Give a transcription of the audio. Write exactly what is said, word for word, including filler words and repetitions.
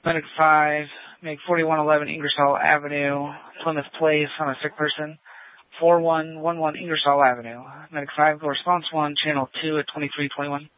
Medic five, make forty-one eleven Ingersoll Avenue, Plymouth Place on a sick person. four one one one Ingersoll Avenue. Medic five, go response one, channel two at twenty-three twenty-one.